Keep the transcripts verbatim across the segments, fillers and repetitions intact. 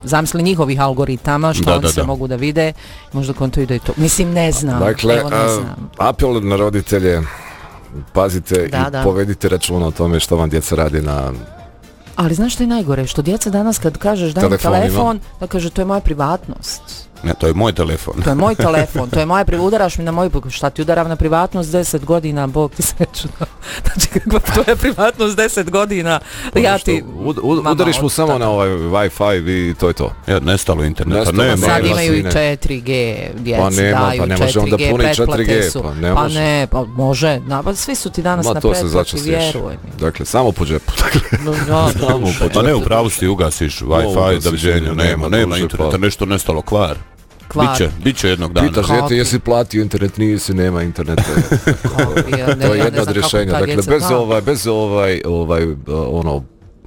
zamisli njihovih algoritama, što da, oni da, se da. mogu da vide, možda kontuju da je to. Mislim, ne znam. Dakle, Evo, ne znam. a, apel na roditelje, pazite Da, i da. povedite računa o tome što vam djeca radi na... Ali znaš što je najgore? Što djeca danas kad kažeš daj mi Telefonima. telefon, da kaže to je moja privatnost. Ne, to je moj telefon. To je moj telefon, to je moja privatnost, udaraš mi na moju, šta ti udarav na privatnost deset godina, Bog ti sreću. Znači kakva tvoja privatnost deset godina, ja ti... Ud, ud, Mama, udariš mu od samo tada. na ovaj Wi-Fi i to je to. Ja, nestalo interneta, Nestalo, nema. Sad nema imaju i sine. četiri G, djeci Pa nema, daju pa ne može onda četiri G, puni četiri pretplate G, su. pa ne Pa može. ne, pa može, na, pa svi su ti danas Ma na to se pretplati, začastiš. vjeruj mi. Dakle, samo po džepu. Dakle, No, ja, Samo duše. Pa ne, u pravu si ugasiš Wi-Fi, ugasiš, doviđenja, nema, nema, nema duže, interneta, pa- nešto nestalo, kvar. Kvar. Biće, biće jednog dana. pitaš Kako? djete jesi platio internet, nisi, nema interneta. Kao, ja ne- To je ja ne jedno znam od kako rješenja. ta Dakle, djeca bez zna. ovaj, bez ovaj, ovaj, uh, ono,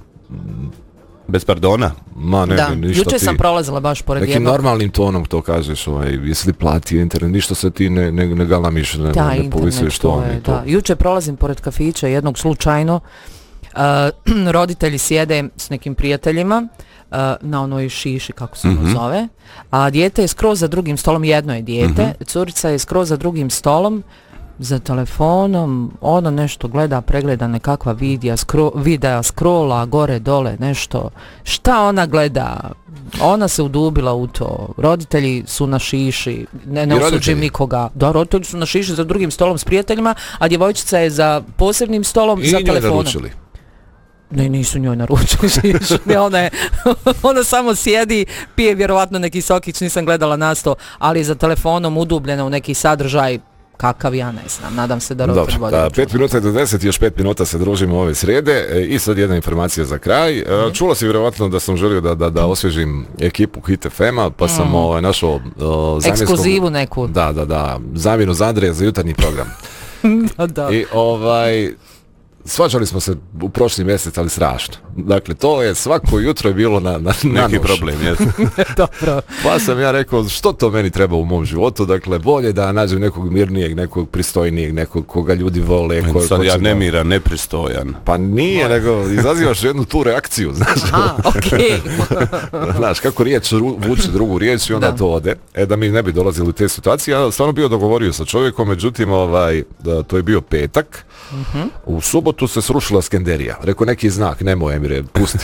Bez pardona. ma ne, Da, ne, ništa juče ti. sam prolazila baš pored Nekim jednog. normalnim tonom to kažeš, ovaj, jesi li platio internet, ništa se ti ne, ne, ne galamiš, ne, Da, ne povisuješ internet, to. to je, da. Juče prolazim pored kafića jednog slučajno, uh, roditelji sjede s nekim prijateljima uh, na onoj šiši, kako se ono Mhm. zove, a dijete je skroz za drugim stolom, jedno je dijete, Mhm. curica je skroz za drugim stolom, za telefonom, ona nešto gleda, pregleda nekakva videa, skro, videa, scrolla, gore, dole, nešto. Šta ona gleda? Ona se udubila u to. Roditelji su na šiši, ne, ne I osuđujem roditelji? nikoga. Da, roditelji su na šiši za drugim stolom s prijateljima, a djevojčica je za posebnim stolom I za njoj telefonom. naručili. Ne, nisu njoj naručili šišu. Ne, ona, je, ona samo sjedi, pije vjerovatno neki sokić, nisam gledala na sto, ali je za telefonom udubljena u neki sadržaj. Kakav, ja ne znam, nadam se da roditelj vodi Dobro, a, računa. pet minuta do deset, još pet minuta se družimo ove srijede e, i sad jedna informacija za kraj. E, čula si vjerovatno da sam želio da, da, da osvježim ekipu Hit F M-a, pa sam Mm. ovaj, našao uh, zamjenskog... Ekskluzivu neku. Da, da, da, zamjenu za Andreja za jutarnji program. Da, da. I ovaj... Svađali smo se u prošli mjesec, ali strašno. Dakle, to je svako jutro je bilo na, na, na Neki nož. problem, jes. Dobro. Pa sam ja rekao, što to meni treba u mom životu? Dakle, bolje da nađem nekog mirnijeg, nekog pristojnijeg, nekog koga ljudi vole. Ko, Sad ko ja će da- nemiran, nepristojan. Pa nije, nego izazivaš jednu tu reakciju, znaš. Aha, okej. Znaš, kako riječ ru- vuče drugu riječ i onda Da. to ode. E, da mi ne bi dolazili u te situacije. Ja stvarno bio dogovorio sa čovjekom, međutim, ovaj, da, to je bio petak. U subotu se srušila Skenderija. Rekao, neki znak, nemoj Emire, pusti.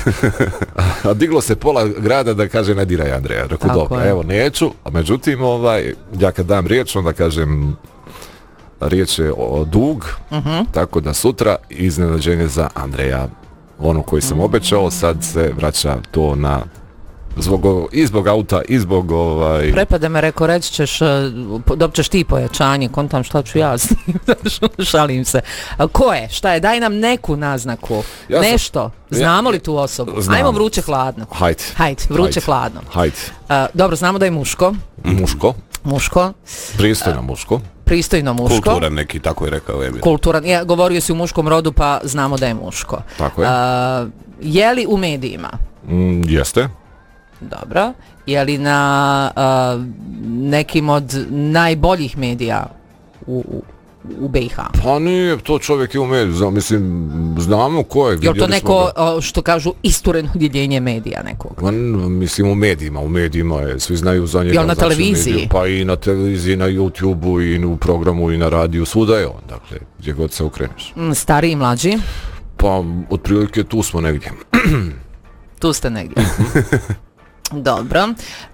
A diglo se pola grada da kaže ne diraj Andreja. Rekao, Tako dobro, je. evo, neću. A međutim, ovaj, ja kad dam riječ, onda kažem, riječ je o dug, tako da sutra iznenađenje za Andreja. Ono koji sam obećao, sad se vraća to na zbog, o- i zbog auta, i zbog ovaj... Prepade me, rekao, reći ćeš, uh, po- dobit ćeš ti pojačanje, kontam šta ću ja s njim, šalim se. A ko je? Šta je? Daj nam neku naznaku. Ja sam- Nešto. Znamo li tu osobu? Znam. Ajmo vruće hladno. Hajde. Hajde, vruće Hajde. hladno. Hajde. Uh, dobro, znamo da je muško. Muško, Muško. pristojno muško. Pristojno muško. Kulturan neki, tako je rekao Emir. Kulturan. Ja, govorio si u muškom rodu, pa znamo da je muško. Tako je. Uh, je li u medijima? Mm, jeste. Dobro. Je li na uh, nekim od najboljih medija u, u, u B i H? Pa nije, to čovjek je u mediju, znam, mislim, znamo ko je. Je li to vidjeli smo neko, ga. uh, što kažu, istureno odjeljenje medija nekog? Ma, n- mislim u medijima, u medijima je, svi znaju za njega. Jel na znači, televiziji? mediju, pa i na televiziji, na YouTubeu, i u programu, i na radiju, svuda je on, dakle, gdje god se ukreneš. Mm, stariji i mlađi? Pa, otprilike tu smo negdje. Tu ste negdje. Dobro. Uh,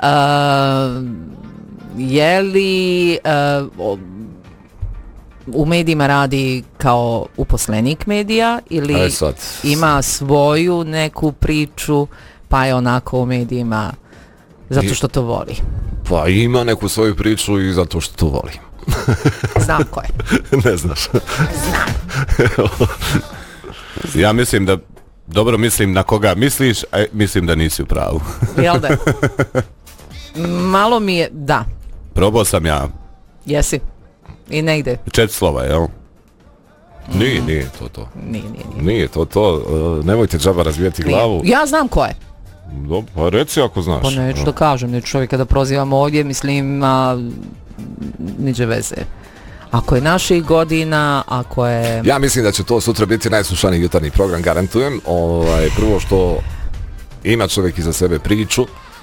je li uh, o- u medijima radi kao uposlenik medija ili E sad, ima svoju neku priču pa je onako u medijima zato što to voli? pa ima neku svoju priču i zato što to voli. Znam ko je. Ne znaš. Ja mislim da, dobro mislim na koga misliš, a mislim da nisi u pravu. Jel da? Malo mi je, da, Probao sam ja. jesi. I ne ide. Četiri slova, jel? Nije, nije to to. Nije, nije, nije. Nije to to, uh, nemojte džaba razvijeti Nije. glavu. Ja znam ko je. Dobro, pa reci ako znaš. Pa neću da kažem, neću čovjeka da prozivam ovdje, mislim, a, niđe veze. Ako je naših godina, ako je... Ja mislim da će to sutra biti najslušaniji jutarnji program, garantujem. Ovaj, prvo što ima čovjek iza sebe priču,